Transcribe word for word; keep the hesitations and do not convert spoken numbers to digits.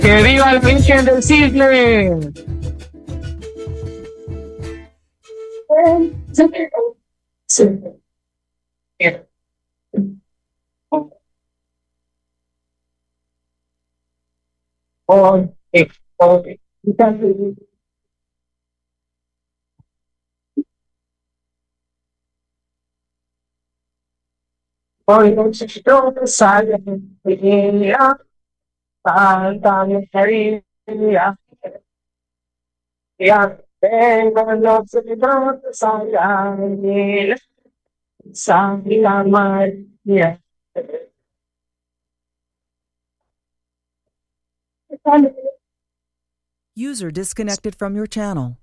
¡Que viva la Virgen del Cisne! Sí. Oh, eh, oh, eh. Hoy noche yo salgo de Santa María, ya vengo los celebrados Santa Santa María. User disconnected from your channel.